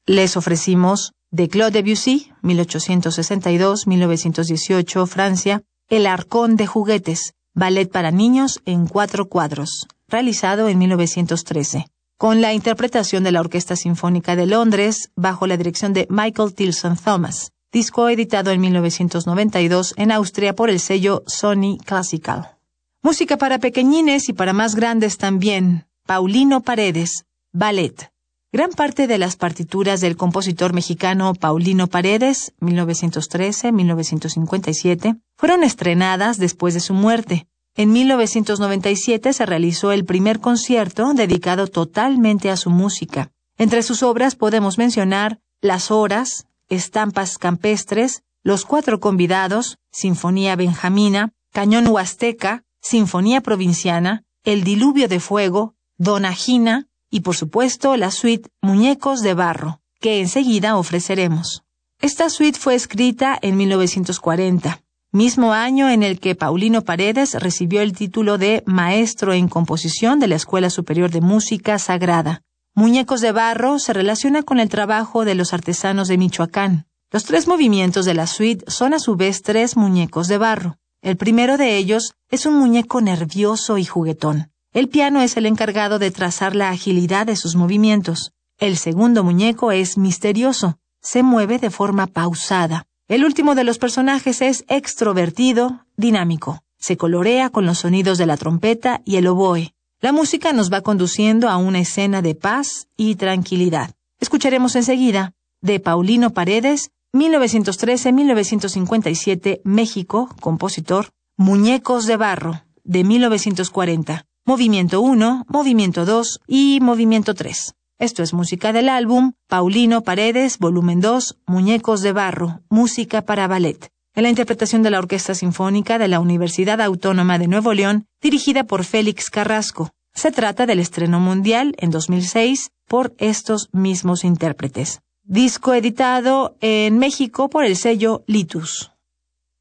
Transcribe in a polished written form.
les ofrecimos de Claude Debussy, 1862-1918, Francia, El Arcón de Juguetes, ballet para niños en 4 cuadros, realizado en 1913, con la interpretación de la Orquesta Sinfónica de Londres, bajo la dirección de Michael Tilson Thomas, disco editado en 1992 en Austria por el sello Sony Classical. Música para pequeñines y para más grandes también, Paulino Paredes, ballet. Gran parte de las partituras del compositor mexicano Paulino Paredes, 1913-1957, fueron estrenadas después de su muerte. En 1997 se realizó el primer concierto dedicado totalmente a su música. Entre sus obras podemos mencionar Las Horas, Estampas Campestres, Los 4 Convidados, Sinfonía Benjamina, Cañón Huasteca, Sinfonía Provinciana, El Diluvio de Fuego, Dona Gina, y por supuesto la suite Muñecos de Barro, que enseguida ofreceremos. Esta suite fue escrita en 1940, mismo año en el que Paulino Paredes recibió el título de Maestro en Composición de la Escuela Superior de Música Sagrada. Muñecos de Barro se relaciona con el trabajo de los artesanos de Michoacán. Los 3 movimientos de la suite son a su vez 3 muñecos de barro. El primero de ellos es un muñeco nervioso y juguetón. El piano es el encargado de trazar la agilidad de sus movimientos. El segundo muñeco es misterioso, se mueve de forma pausada. El último de los personajes es extrovertido, dinámico. Se colorea con los sonidos de la trompeta y el oboe. La música nos va conduciendo a una escena de paz y tranquilidad. Escucharemos enseguida de Paulino Paredes, 1913-1957, México, compositor, Muñecos de Barro, de 1940. Movimiento 1, Movimiento 2 y Movimiento 3. Esto es música del álbum Paulino Paredes, volumen 2, Muñecos de Barro, música para ballet, en la interpretación de la Orquesta Sinfónica de la Universidad Autónoma de Nuevo León, dirigida por Félix Carrasco. Se trata del estreno mundial en 2006 por estos mismos intérpretes. Disco editado en México por el sello Litus.